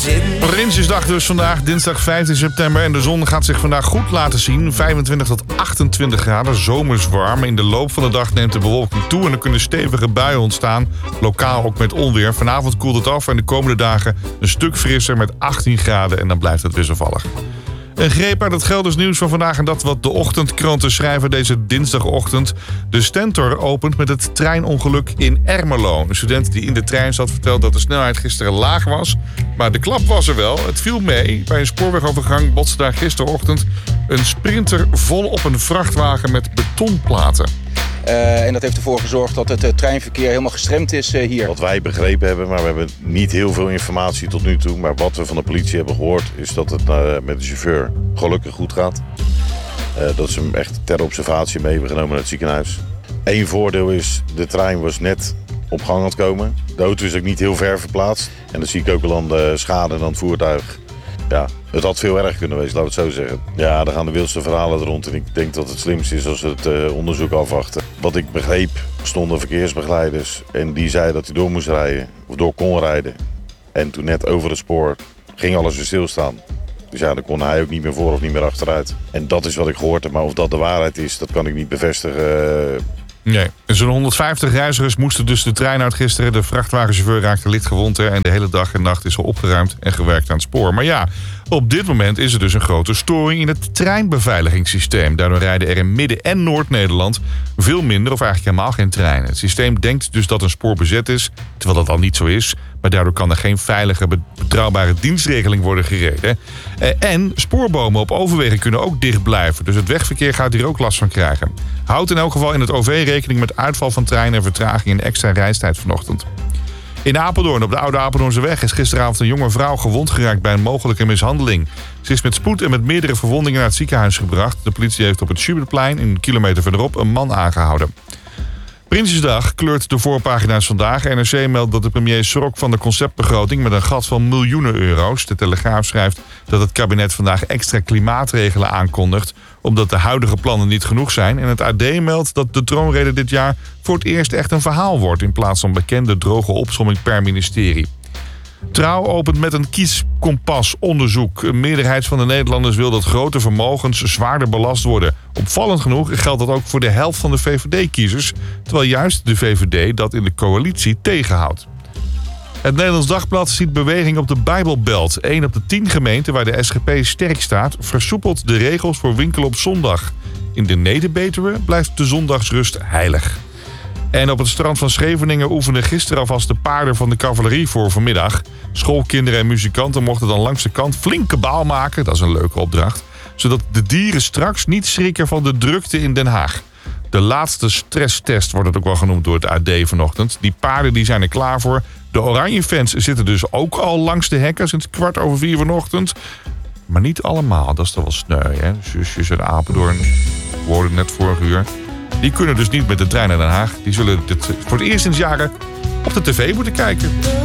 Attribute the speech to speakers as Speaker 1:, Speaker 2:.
Speaker 1: Prinsjesdag dus vandaag, dinsdag 15 september. En de zon gaat zich vandaag goed laten zien. 25 tot 28 graden, zomers warm. In de loop van de dag neemt de bewolking toe en er kunnen stevige buien ontstaan. Lokaal ook met onweer. Vanavond koelt het af en de komende dagen een stuk frisser met 18 graden. En dan blijft het wisselvallig. Een greep uit het Gelders nieuws van vandaag en dat wat de ochtendkranten schrijven deze dinsdagochtend. De Stentor opent met het treinongeluk in Ermelo. Een student die in de trein zat vertelt dat de snelheid gisteren laag was. Maar de klap was er wel. Het viel mee. Bij een spoorwegovergang botste daar gisterochtend een sprinter vol op een vrachtwagen met betonplaten.
Speaker 2: En dat heeft ervoor gezorgd dat het treinverkeer helemaal gestremd is hier.
Speaker 3: Wat wij begrepen hebben, maar we hebben niet heel veel informatie tot nu toe. Maar wat we van de politie hebben gehoord is dat het met de chauffeur gelukkig goed gaat. Dat ze hem echt ter observatie mee hebben genomen naar het ziekenhuis. Eén voordeel is, de trein was net op gang aan het komen. De auto is ook niet heel ver verplaatst. En dan zie ik ook al aan de schade aan het voertuig. Ja, het had veel erger kunnen wezen, laten we het zo zeggen. Ja, daar gaan de wildste verhalen er rond. En ik denk dat het slimste is als we het onderzoek afwachten. Wat ik begreep, stonden verkeersbegeleiders. En die zeiden dat hij door moest rijden, of door kon rijden. En toen net over het spoor ging alles weer stilstaan. Dus ja, dan kon hij ook niet meer voor of niet meer achteruit. En dat is wat ik gehoord heb. Maar of dat de waarheid is, dat kan ik niet bevestigen.
Speaker 1: Nee, zo'n 150 reizigers moesten dus de trein uit gisteren. De vrachtwagenchauffeur raakte licht gewond en de hele dag en nacht is al opgeruimd en gewerkt aan het spoor. Maar ja, op dit moment is er dus een grote storing in het treinbeveiligingssysteem. Daardoor rijden er in Midden- en Noord-Nederland veel minder of eigenlijk helemaal geen treinen. Het systeem denkt dus dat een spoor bezet is, terwijl dat al niet zo is. Maar daardoor kan er geen veilige, betrouwbare dienstregeling worden gereden. En spoorbomen op overwegen kunnen ook dicht blijven. Dus het wegverkeer gaat hier ook last van krijgen. Houd in elk geval in het OV rekening met uitval van treinen en vertraging en extra reistijd vanochtend. In Apeldoorn, op de Oude Apeldoornseweg, is gisteravond een jonge vrouw gewond geraakt bij een mogelijke mishandeling. Ze is met spoed en met meerdere verwondingen naar het ziekenhuis gebracht. De politie heeft op het Schubertplein, een kilometer verderop, een man aangehouden. Prinsjesdag kleurt de voorpagina's vandaag. NRC meldt dat de premier schrok van de conceptbegroting met een gat van miljoenen euro's. De Telegraaf schrijft dat het kabinet vandaag extra klimaatregelen aankondigt, omdat de huidige plannen niet genoeg zijn. En het AD meldt dat de troonrede dit jaar voor het eerst echt een verhaal wordt, in plaats van bekende droge opsomming per ministerie. Trouw opent met een kieskompas-onderzoek. Een meerderheid van de Nederlanders wil dat grote vermogens zwaarder belast worden. Opvallend genoeg geldt dat ook voor de helft van de VVD-kiezers, terwijl juist de VVD dat in de coalitie tegenhoudt. Het Nederlands Dagblad ziet beweging op de Bijbelbelt. 1 op de 10 gemeenten waar de SGP sterk staat, versoepelt de regels voor winkelen op zondag. In de Neder-Betuwe blijft de zondagsrust heilig. En op het strand van Scheveningen oefenden gisteren alvast de paarden van de cavalerie voor vanmiddag. Schoolkinderen en muzikanten mochten dan langs de kant flink kabaal maken. Dat is een leuke opdracht. Zodat de dieren straks niet schrikken van de drukte in Den Haag. De laatste stresstest wordt het ook wel genoemd door het AD vanochtend. Die paarden die zijn er klaar voor. De Oranje-fans zitten dus ook al langs de hekken sinds 4:15 vanochtend. Maar niet allemaal, dat is toch wel sneu, hè? Zusjes en Apeldoorn, woorden net vorig uur. Die kunnen dus niet met de trein naar Den Haag. Die zullen dit voor het eerst sinds jaren op de tv moeten kijken.